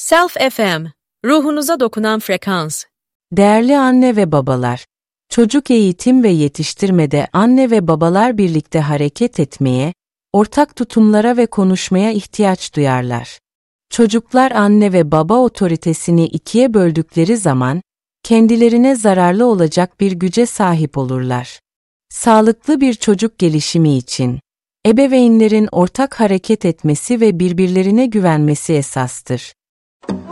Self FM, ruhunuza dokunan frekans. Değerli anne ve babalar, çocuk eğitim ve yetiştirmede anne ve babalar birlikte hareket etmeye, ortak tutumlara ve konuşmaya ihtiyaç duyarlar. Çocuklar anne ve baba otoritesini ikiye böldükleri zaman, kendilerine zararlı olacak bir güce sahip olurlar. Sağlıklı bir çocuk gelişimi için, ebeveynlerin ortak hareket etmesi ve birbirlerine güvenmesi esastır.